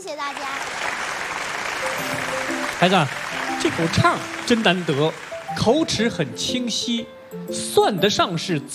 谢大家。 孩子，这口唱真难得，口齿很清晰，算得上是。